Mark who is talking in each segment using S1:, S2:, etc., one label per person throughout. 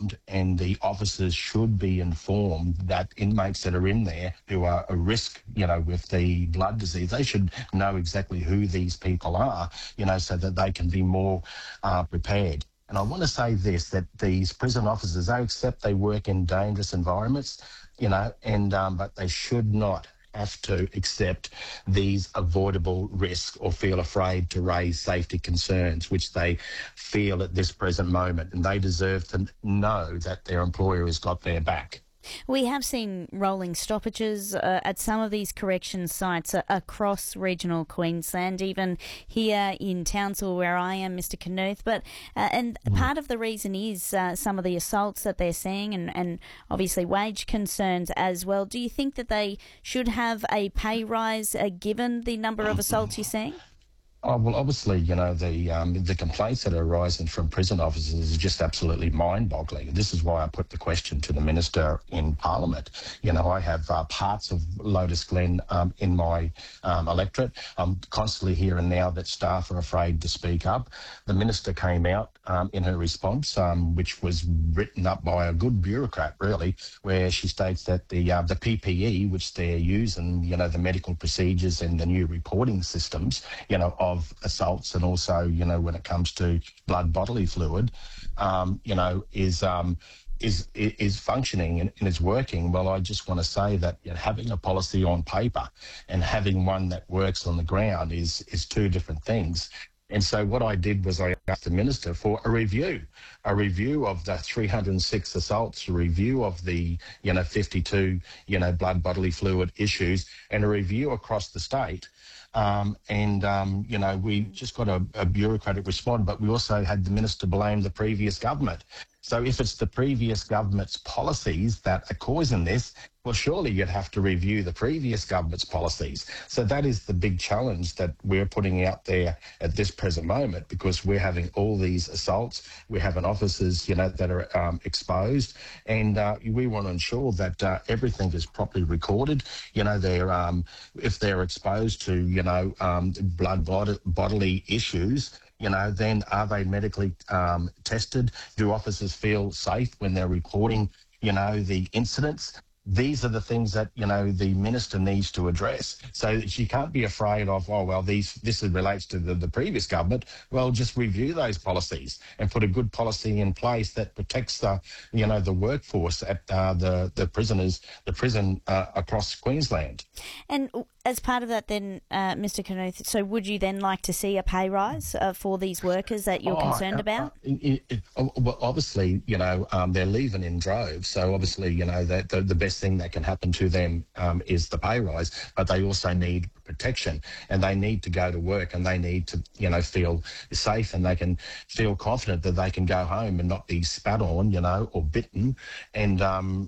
S1: informed, and the officers should be informed that inmates that are in there who are a risk, with the blood disease, they should know exactly who these people are, so that they can be more prepared. And I want to say this, that these prison officers, they accept they work in dangerous environments, but they should not have to accept these avoidable risks or feel afraid to raise safety concerns, which they feel at this present moment. And they deserve to know that their employer has got their back.
S2: We have seen rolling stoppages at some of these correction sites across regional Queensland, even here in Townsville where I am, Mr Knuth. But part of the reason is some of the assaults that they're seeing and obviously wage concerns as well. Do you think that they should have a pay rise given the number of assaults you're seeing?
S1: Oh, well, obviously, the complaints that are arising from prison officers is just absolutely mind-boggling. This is why I put the question to the Minister in Parliament. I have parts of Lotus Glen in my electorate. I'm constantly hearing now that staff are afraid to speak up. The Minister came out in her response, which was written up by a good bureaucrat, really, where she states that the PPE, which they're using, the medical procedures and the new reporting systems, of assaults, and also, when it comes to blood bodily fluid, is functioning and is working. Well, I just want to say that having a policy on paper and having one that works on the ground is two different things. And so what I did was I asked the Minister for a review of the 306 assaults, a review of the, 52, blood bodily fluid issues, and a review across the state. We just got a bureaucratic response, but we also had the Minister blame the previous government. So if it's the previous government's policies that are causing this, well, surely you'd have to review the previous government's policies. So that is the big challenge that we're putting out there at this present moment, because we're having all these assaults. We're having officers, that are exposed, and we want to ensure that everything is properly recorded. If they're exposed to, blood bodily issues, then are they medically tested? Do officers feel safe when they're reporting, the incidents? These are the things that, the Minister needs to address. So she can't be afraid of, this relates to the previous government. Well, just review those policies and put a good policy in place that protects the workforce at the prison across Queensland.
S2: And as part of that then, Mr Knuth, so would you then like to see a pay rise for these workers that you're concerned about?
S1: Well, obviously, they're leaving in droves. So obviously, that the best thing that can happen to them is the pay rise, but they also need protection, and they need to go to work, and they need to, feel safe, and they can feel confident that they can go home and not be spat on, or bitten, and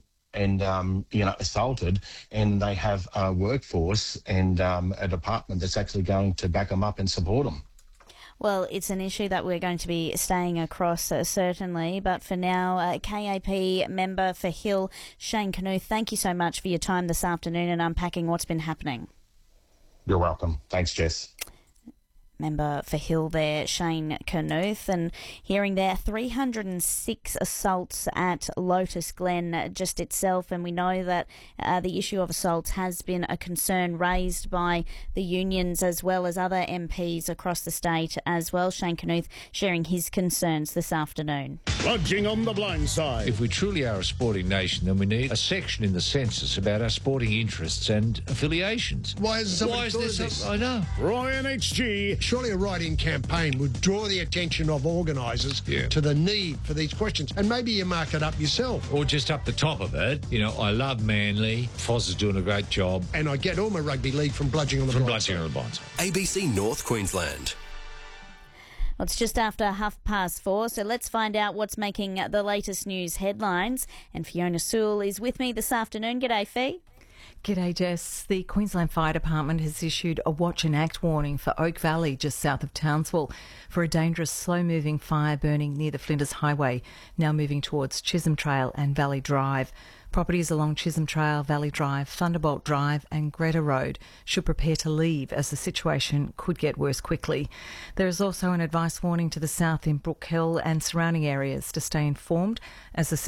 S1: assaulted, and they have a workforce and a department that's actually going to back them up and support them.
S2: Well, it's an issue that we're going to be staying across, certainly. But for now, KAP member for Hill, Shane Knuth, thank you so much for your time this afternoon and unpacking what's been happening.
S1: You're welcome. Thanks, Jess.
S2: Member for Hill there, Shane Knuth, and hearing there 306 assaults at Lotus Glen just itself, and we know that the issue of assaults has been a concern raised by the unions as well as other MPs across the state as well. Shane Knuth sharing his concerns this afternoon.
S3: Lodging on the blind side.
S4: If we truly are a sporting nation, then we need a section in the census about our sporting interests and affiliations.
S3: Why is there
S4: this? I know.
S3: Roy NHG.
S5: Surely a write-in campaign would draw the attention of organisers to the need for these questions, and maybe you mark it up yourself.
S4: Or just up the top of it, I love Manly. Foz is doing a great job.
S5: And I get all my rugby league from Bludging on the Blind Side.
S6: ABC North Queensland.
S2: Well, it's just after 4:30, so let's find out what's making the latest news headlines. And Fiona Sewell is with me this afternoon. G'day, Fee.
S7: G'day, Jess. The Queensland Fire Department has issued a watch and act warning for Oak Valley, just south of Townsville, for a dangerous slow-moving fire burning near the Flinders Highway, now moving towards Chisholm Trail and Valley Drive. Properties along Chisholm Trail, Valley Drive, Thunderbolt Drive and Greta Road should prepare to leave as the situation could get worse quickly. There is also an advice warning to the south in Brook Hill and surrounding areas to stay informed as the